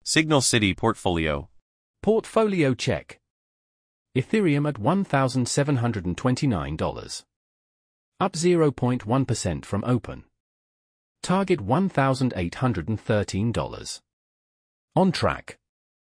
Signal City Portfolio. Portfolio check. Ethereum at $1,729. Up 0.1% from open. Target $1,813. On track.